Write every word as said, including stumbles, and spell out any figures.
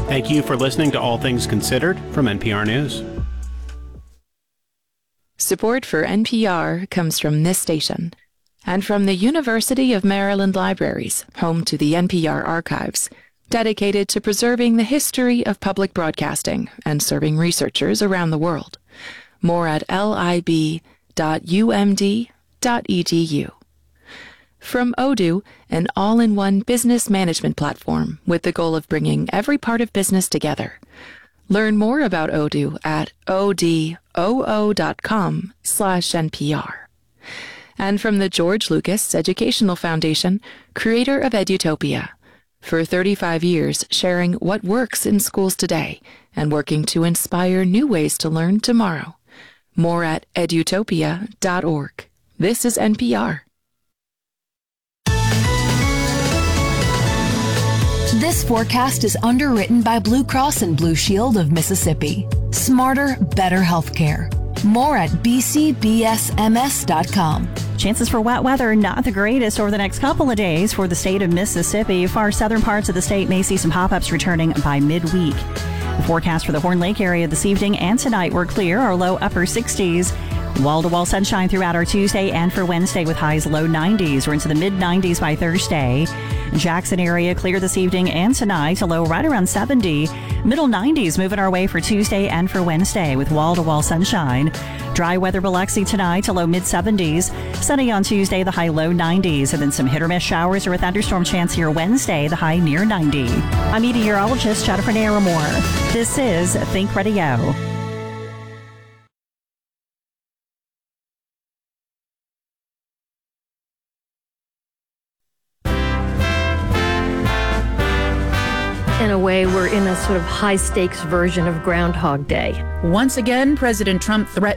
Thank you for listening to All Things Considered from N P R News. Support for N P R comes from this station and from the University of Maryland Libraries, home to the N P R archives, dedicated to preserving the history of public broadcasting and serving researchers around the world. More at lib dot u m d dot e d u. From Odoo, an all-in-one business management platform with the goal of bringing every part of business together. Learn more about Odoo at odoo.com slash NPR. And from the George Lucas Educational Foundation, creator of Edutopia. For thirty-five years, sharing what works in schools today and working to inspire new ways to learn tomorrow. More at edutopia dot org. This is N P R. This forecast is underwritten by Blue Cross and Blue Shield of Mississippi. Smarter, better healthcare. More at b c b s m s dot com. Chances for wet weather not the greatest over the next couple of days for the state of Mississippi. Far southern parts of the state may see some pop-ups returning by midweek. The forecast for the Horn Lake area this evening and tonight were clear, or low upper sixties. Wall-to-wall sunshine throughout our Tuesday and for Wednesday with highs low nineties. We're into the mid-nineties by Thursday. Jackson area clear this evening and tonight, a low right around seventy. Middle nineties moving our way for Tuesday and for Wednesday with wall-to-wall sunshine. Dry weather Biloxi tonight, a low mid-seventies. Sunny on Tuesday, the high low nineties. And then some hit-or-miss showers or a thunderstorm chance here Wednesday, the high near ninety. I'm meteorologist Jennifer Naramore. This is Think Radio. In a way, we're in a sort of high-stakes version of Groundhog Day. Once again, President Trump threatened